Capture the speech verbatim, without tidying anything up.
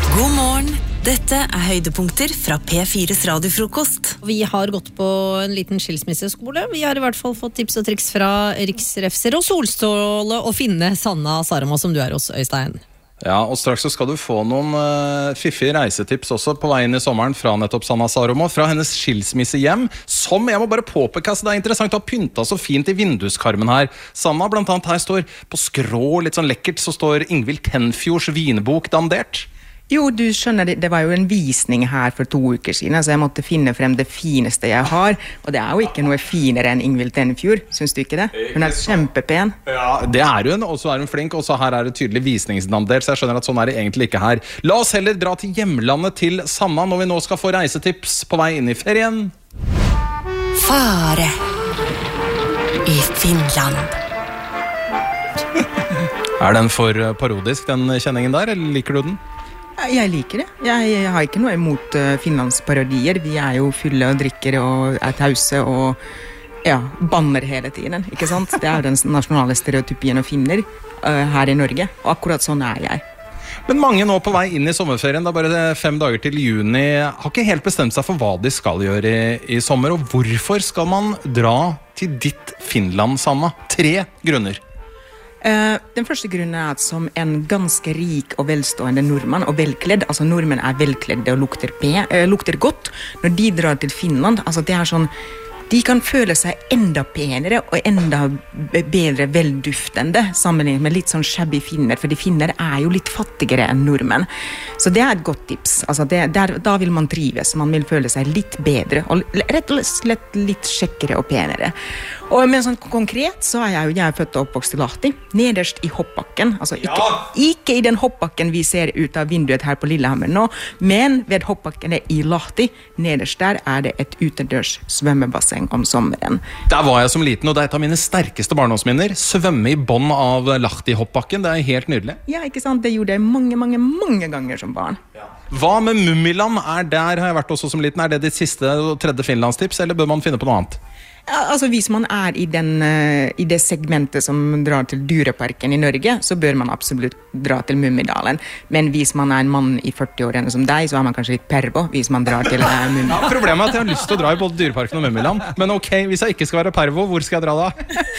God morgen, dette er høydepunkter fra P fires radiofrokost. Vi har gått på en liten skilsmisseskole. Vi har i hvert fall fått tips og triks fra riksrefser og Solstråle og Finne Sanna Saramo, som du er hos, Øystein. Ja, og straks så skal du få noen uh, fiffige reisetips også på veien i sommeren fra nettopp Sanna Saramo, fra hennes skilsmisse hjem, som jeg må bare påpeke, altså det er interessant å ha pynta så fint i vinduskarmen her. Sanna, blant annet her står på skrå, litt sånn lekkert, så står Ingvild Tenfjords vinbok dandert. Jo, du skjønner, det, det var jo en visning her for to uker siden, så jeg måtte finne frem det fineste jeg har, og det er jo ikke noe finere enn Ingvild Tenfjord, synes du ikke det? Hun er kjempepen. Ja, det er hun, og så er hun flink, og så her er det tydelig visningsdandert, så jeg skjønner at sånn er det egentlig ikke her. La oss heller dra til hjemlandet til Sanna når vi nå skal få reisetips på vei inn i ferien. Fare i Finland. Er den for parodisk, den kjenningen der, eller liker du den? Jeg liker det. Jeg, jeg har ikke noe imot uh, Finlandsparodier. Vi er jo fulle og drikker og er tause og ja, banner hele tiden, ikke sant? Det er den nasjonale stereotypien å finner uh, her i Norge, og akkurat sånn er jeg. Men mange nå på vei inn i sommerferien, det er bare fem dager til juni, har ikke helt bestemt seg for hva de skal gjøre i, i sommer, og hvorfor skal man dra til ditt Finland, Sanna? Tre grunner. Uh, den første grunnen er at som en ganske rik og velstående nordmann og velkledd, altså nordmenn er velkledde og lukter, pe, uh, lukter godt, når de drar til Finland, altså det er sånn, de kan føle seg enda penere og enda bedre velduftende sammenlignet med litt sånn shabby finner, for de finner er jo litt fattigere enn nordmenn. Så det er et godt tips. Altså det, der, da vil man trives, man vil føle seg litt bedre og rett og slett litt kjekkere og penere. Og men sånn konkret så er jeg jo jeg er født og oppvokst i Lahti, nederst i hoppbakken, altså ikke, ja. ikke i den hoppbakken vi ser ut av vinduet her på Lillehammer nå, men ved hoppbakkene i Lahti, nederst der er det et utendørs svømmebasseng om sommeren. Der var jeg som liten, og det er et av mine sterkeste barndomsminner. Svømme i bånd av Lahti-hoppbakken, det er helt nydelig. Ja, ikke sant? Det gjorde jeg mange, mange, mange ganger som barn. Ja. Hva med Mummiland? Er der har jeg vært også som liten. Er det ditt siste og tredje Finlandstips, eller bør man finne på noe annet? Ja, altså hvis man er i, den, uh, i det segmentet som drar til dyreparken i Norge, så bør man absolutt dra til Mummidalen. Men hvis man er en mann i førti-årene som deg, så er man kanskje litt pervo hvis man drar til uh, Mummidalen. Ja, problemet er at jeg har lyst til å dra i både dyreparken og Mummiland, men ok, hvis jeg ikke skal være pervo, hvor skal jeg dra da?